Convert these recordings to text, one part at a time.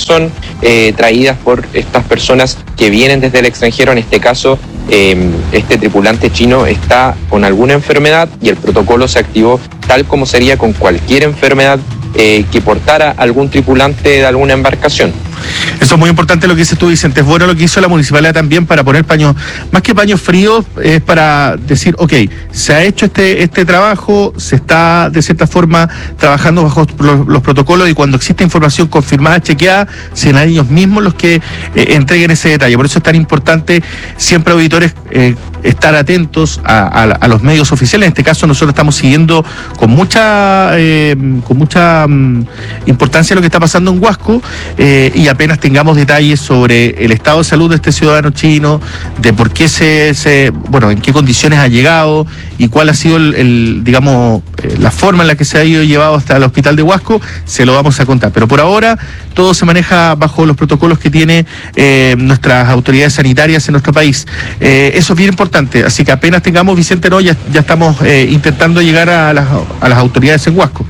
son traídas por estas personas que vienen desde el extranjero. En este caso, este tripulante chino está con alguna enfermedad y el protocolo se activó tal como sería con cualquier enfermedad que portara algún tripulante de alguna embarcación. Eso es muy importante lo que dices tú, Vicente. Es bueno lo que hizo la municipalidad también para poner paños, más que paños fríos, es para decir, ok, se ha hecho este trabajo, se está de cierta forma trabajando bajo los protocolos, y cuando existe información confirmada, chequeada, serán ellos mismos los que entreguen ese detalle. Por eso es tan importante siempre, auditores, estar atentos a los medios oficiales. En este caso nosotros estamos siguiendo con mucha importancia lo que está pasando en Huasco, y apenas tengamos detalles sobre el estado de salud de este ciudadano chino, de por qué en qué condiciones ha llegado y cuál ha sido la forma en la que se ha ido llevado hasta el hospital de Huasco, se lo vamos a contar. Pero por ahora todo se maneja bajo los protocolos que tiene nuestras autoridades sanitarias en nuestro país. Eso es bien importante, así que apenas tengamos, Vicente, ya estamos intentando llegar a las autoridades en Huasco.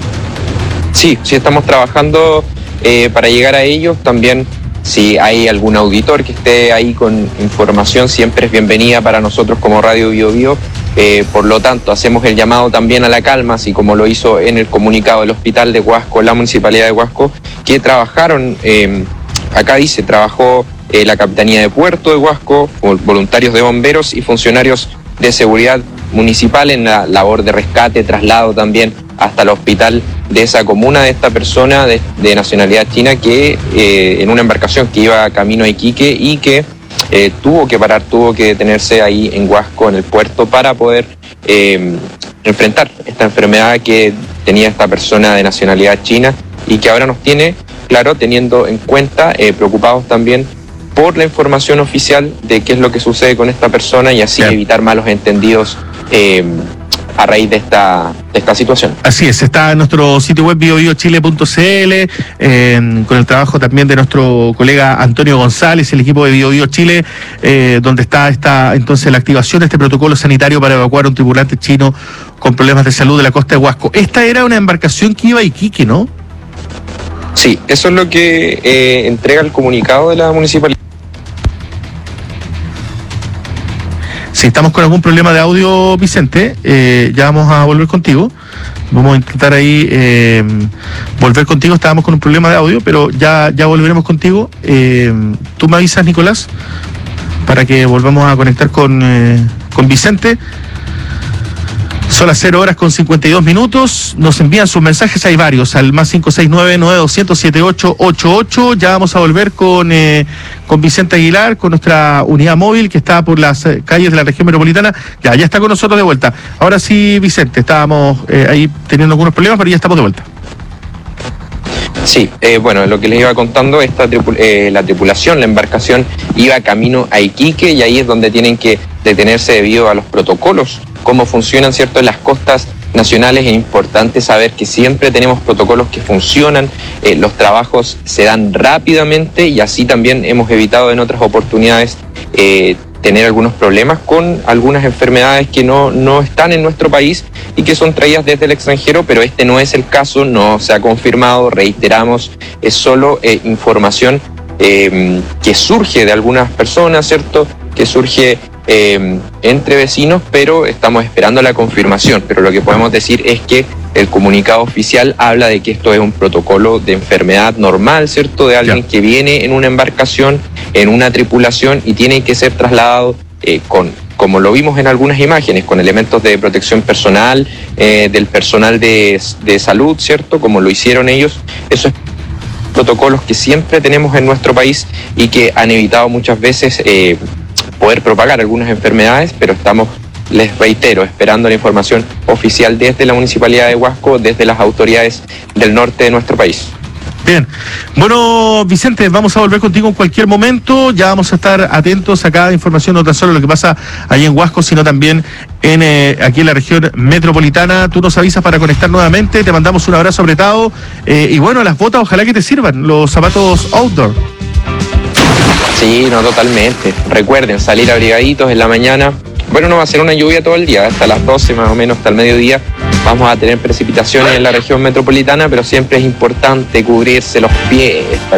Sí, estamos trabajando para llegar a ellos. También, si hay algún auditor que esté ahí con información, siempre es bienvenida para nosotros como Radio Bio Bio. Por lo tanto, hacemos el llamado también a la calma, así como lo hizo en el comunicado del Hospital de Huasco, la Municipalidad de Huasco, que trabajaron, acá dice, trabajó la Capitanía de Puerto de Huasco, voluntarios de bomberos y funcionarios de seguridad municipal en la labor de rescate, traslado también hasta el hospital de esa comuna de esta persona de nacionalidad china que en una embarcación que iba camino a Iquique y que tuvo que detenerse ahí en Huasco, en el puerto, para poder enfrentar esta enfermedad que tenía esta persona de nacionalidad china y que ahora nos tiene, claro, teniendo en cuenta, preocupados también por la información oficial de qué es lo que sucede con esta persona y así evitar malos entendidos a raíz de esta situación. Así es, está en nuestro sitio web biobiochile.cl, con el trabajo también de nuestro colega Antonio González, el equipo de Bio Bio Chile, donde está entonces la activación de este protocolo sanitario para evacuar a un tripulante chino con problemas de salud de la costa de Huasco. Esta era una embarcación que iba a Iquique, ¿no? Sí, eso es lo que entrega el comunicado de la municipalidad. Si estamos con algún problema de audio, Vicente, ya vamos a volver contigo. Vamos a intentar ahí volver contigo. Estábamos con un problema de audio, pero ya volveremos contigo. Tú me avisas, Nicolás, para que volvamos a conectar con Vicente. Son las 0:52. Nos envían sus mensajes, hay varios, al más 569-9200-7888. Ya vamos a volver con Vicente Aguilar, con nuestra unidad móvil que está por las calles de la región metropolitana. Ya está con nosotros de vuelta. Ahora sí, Vicente, estábamos ahí teniendo algunos problemas, pero ya estamos de vuelta. Sí, lo que les iba contando, la tripulación, la embarcación iba camino a Iquique y ahí es donde tienen que detenerse debido a los protocolos, cómo funcionan, ¿cierto? En las costas nacionales es importante saber que siempre tenemos protocolos que funcionan, los trabajos se dan rápidamente y así también hemos evitado en otras oportunidades tener algunos problemas con algunas enfermedades que no están en nuestro país y que son traídas desde el extranjero, pero este no es el caso, no se ha confirmado, reiteramos, es solo información que surge de algunas personas, ¿cierto? Que surge entre vecinos, pero estamos esperando la confirmación. Pero lo que podemos decir es que el comunicado oficial habla de que esto es un protocolo de enfermedad normal, ¿cierto? De alguien que viene en una embarcación, en una tripulación y tiene que ser trasladado como lo vimos en algunas imágenes, con elementos de protección personal, del personal de salud, ¿cierto? Como lo hicieron ellos. Eso es protocolos que siempre tenemos en nuestro país y que han evitado muchas veces poder propagar algunas enfermedades, pero estamos, les reitero, esperando la información oficial desde la Municipalidad de Huasco, desde las autoridades del norte de nuestro país. Bien, bueno, Vicente, vamos a volver contigo en cualquier momento. Ya vamos a estar atentos a cada información, no tan solo lo que pasa ahí en Huasco, sino también aquí en la región metropolitana. Tú nos avisas para conectar nuevamente, te mandamos un abrazo apretado y bueno, las botas ojalá que te sirvan, los zapatos outdoor. Sí, no, totalmente. Recuerden, salir abrigaditos en la mañana. Bueno, no va a ser una lluvia todo el día, hasta las 12 más o menos, hasta el mediodía. Vamos a tener precipitaciones en la región metropolitana, pero siempre es importante cubrirse los pies.